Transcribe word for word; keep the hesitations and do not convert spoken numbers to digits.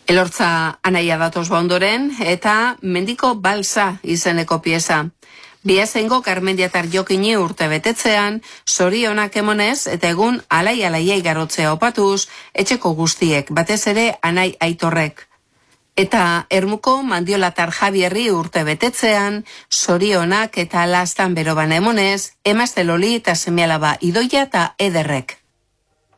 Elortza anaia datoz ba ondoren, eta Mendiko Balsa izeneko pieza. Biazengo Karmendiatar Jokini urte betetzean, zorionak emonez eta egun alai-alaiei garotzea opatuz, etxeko guztiek, batez ere anai Aitorrek. Eta Ermuko Mandiolatar Javierri urte betetzean, zorionak eta lastan beroban emonez, emazte Loli eta seme alaba Idoia eta Ederrek.